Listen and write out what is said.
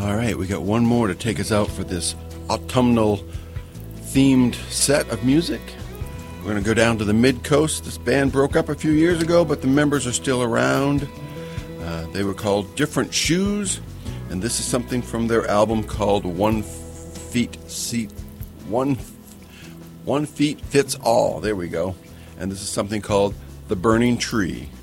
All right, we got one more to take us out for this autumnal themed set of music. We're going to go down to the mid-coast. This band broke up a few years ago, but the members are still around. They were called Different Shoes, and this is something from their album called One Feet Fits All. There we go. And this is something called The Burning Tree.